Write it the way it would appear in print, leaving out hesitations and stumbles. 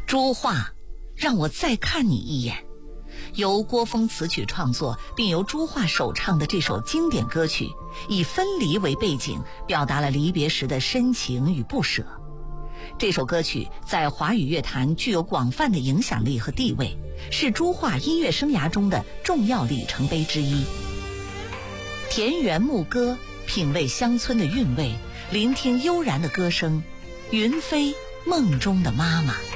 朱桦，让我再看你一眼。由郭峰词曲创作，并由朱桦首唱的这首经典歌曲，以分离为背景，表达了离别时的深情与不舍。这首歌曲在华语乐坛具有广泛的影响力和地位，是朱桦音乐生涯中的重要里程碑之一。田园牧歌，品味乡村的韵味，聆听悠然的歌声，云飞梦中的妈妈。